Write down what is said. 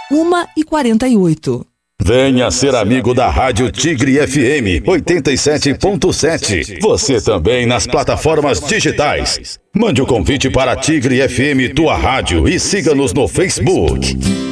1h48. Venha ser amigo da Rádio Tigre FM 87.7. Você também nas plataformas digitais. Mande o convite para Tigre FM Tua Rádio e siga-nos no Facebook.